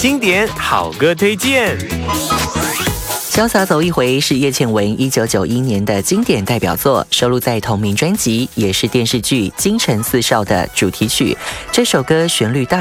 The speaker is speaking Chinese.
经典好歌推荐。 潇洒走一回是叶倩文1991年的经典代表作，收录在同名专辑，也是电视剧《京城四少》的主题曲。这首歌旋律大